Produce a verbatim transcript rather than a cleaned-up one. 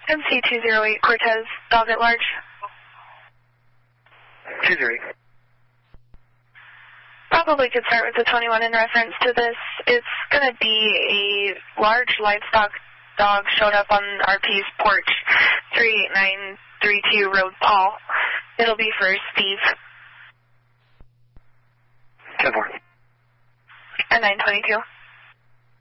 M C two zero eight, Cortez, dog at large. two zero eight. Probably could start with the twenty-one in reference to this. It's going to be a large livestock dog showed up on R P's porch, three eight nine three two Road Paul. It'll be for Steve. ten four. And nine twenty-two.